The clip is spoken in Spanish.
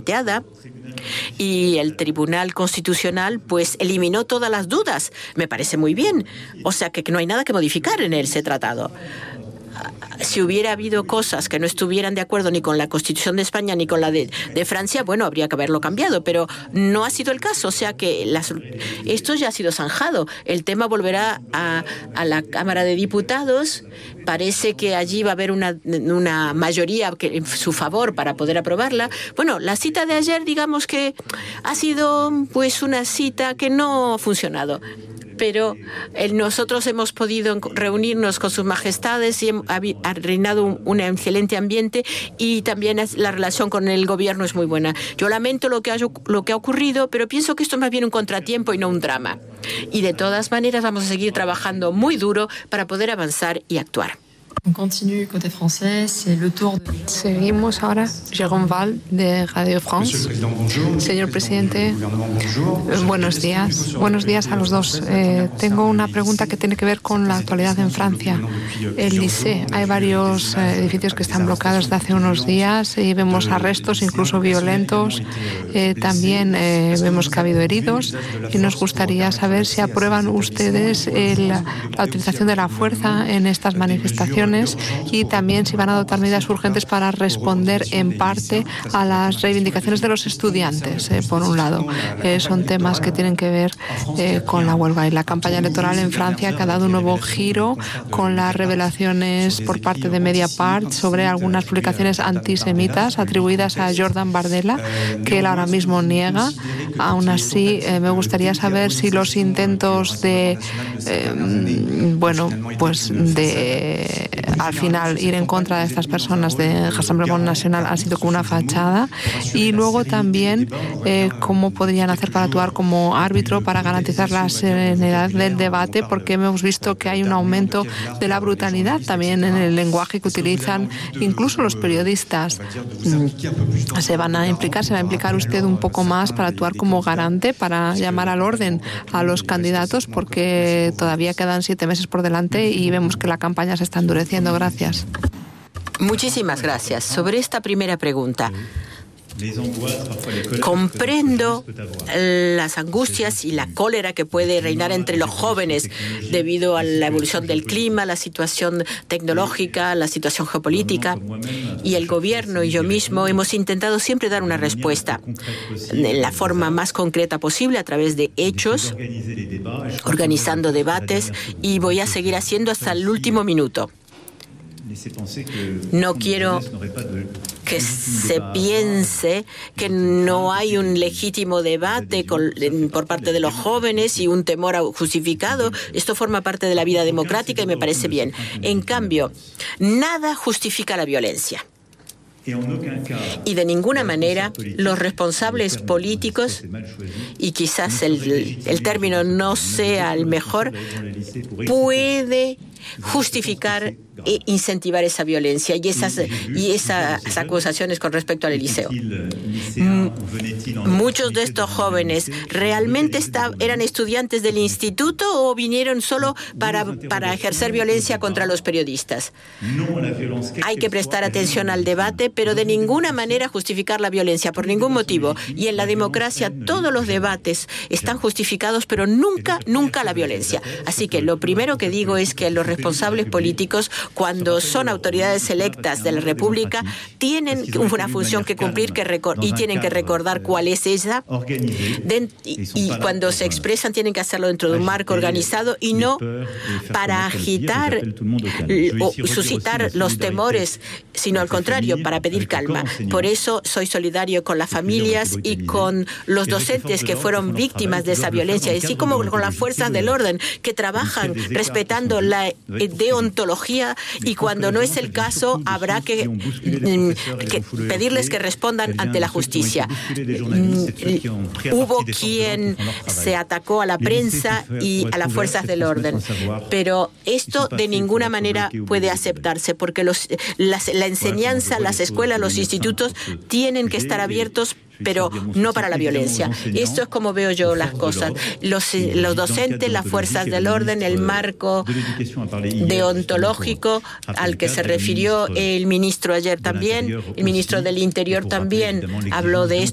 planteada y el Tribunal Constitucional pues eliminó todas las dudas. Me parece muy bien. O sea que no hay nada que modificar en ese tratado. Si hubiera habido cosas que no estuvieran de acuerdo ni con la Constitución de España ni con la de Francia, bueno, habría que haberlo cambiado, pero no ha sido el caso. O sea que esto ya ha sido zanjado. El tema volverá a la Cámara de Diputados. Parece que allí va a haber una mayoría en su favor para poder aprobarla. Bueno, la cita de ayer, digamos que ha sido pues una cita que no ha funcionado. Pero nosotros hemos podido reunirnos con sus majestades y ha reinado un excelente ambiente y también la relación con el gobierno es muy buena. Yo lamento lo que ha ocurrido, pero pienso que esto es más bien un contratiempo y no un drama. Y de todas maneras vamos a seguir trabajando muy duro para poder avanzar y actuar. Seguimos ahora. Jérôme Val, de Radio France. Señor presidente, buenos días. Buenos días a los dos. Tengo una pregunta que tiene que ver con la actualidad en Francia. El Lycée. Hay varios edificios que están bloqueados desde hace unos días y vemos arrestos, incluso violentos. También vemos que ha habido heridos y nos gustaría saber si aprueban ustedes la utilización de la fuerza en estas manifestaciones y también si van a adoptar medidas urgentes para responder en parte a las reivindicaciones de los estudiantes. Por un lado, son temas que tienen que ver con la huelga y la campaña electoral en Francia, que ha dado un nuevo giro con las revelaciones por parte de Mediapart sobre algunas publicaciones antisemitas atribuidas a Jordan Bardella, que él ahora mismo niega. Aún así, me gustaría saber si los intentos de al final ir en contra de estas personas de Rassemblement National ha sido como una fachada, y luego también cómo podrían hacer para actuar como árbitro para garantizar la serenidad del debate, porque hemos visto que hay un aumento de la brutalidad también en el lenguaje que utilizan incluso los periodistas. ¿Se va a implicar usted un poco más para actuar como garante, para llamar al orden a los candidatos, porque todavía quedan 7 meses por delante y vemos que la campaña se está endureciendo? Gracias. Muchísimas gracias. Sobre esta primera pregunta, comprendo las angustias y la cólera que puede reinar entre los jóvenes debido a la evolución del clima, la situación tecnológica, la situación geopolítica, y el gobierno y yo mismo hemos intentado siempre dar una respuesta en la forma más concreta posible a través de hechos, organizando debates, y voy a seguir haciendo hasta el último minuto. No quiero que se piense que no hay un legítimo debate por parte de los jóvenes y un temor justificado. Esto forma parte de la vida democrática y me parece bien. En cambio, nada justifica la violencia. Y de ninguna manera los responsables políticos, y quizás el término no sea el mejor, puede justificar e incentivar esa violencia y esas acusaciones con respecto al Eliseo. Muchos de estos jóvenes realmente eran estudiantes del instituto o vinieron solo para ejercer violencia contra los periodistas. Hay que prestar atención al debate, pero de ninguna manera justificar la violencia por ningún motivo. Y en la democracia todos los debates están justificados, pero nunca la violencia. Así que lo primero que digo es que los responsables políticos, cuando son autoridades electas de la República, tienen una función que cumplir y tienen que recordar cuál es esa. Y cuando se expresan tienen que hacerlo dentro de un marco organizado y no para agitar o suscitar los temores, sino al contrario, para pedir calma. Por eso soy solidario con las familias y con los docentes que fueron víctimas de esa violencia, así como con las fuerzas del orden que trabajan respetando la deontología, y cuando no es el caso habrá que pedirles que respondan ante la justicia. Hubo quien se atacó a la prensa y a las fuerzas del orden, pero esto de ninguna manera puede aceptarse, porque la enseñanza, las escuelas, los institutos tienen que estar abiertos, pero no para la violencia. Esto es como veo yo las cosas. Los docentes, las fuerzas del orden, el marco deontológico al que se refirió el ministro ayer también, el ministro del Interior también habló de esto.